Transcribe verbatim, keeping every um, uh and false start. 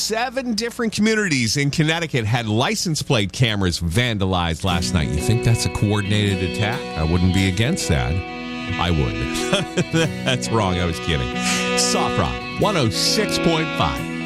seven different communities in Connecticut had license plate cameras vandalized last night. You think that's a coordinated attack? I wouldn't be against that. I would. That's wrong. I was kidding. Soft Rock one oh six point five.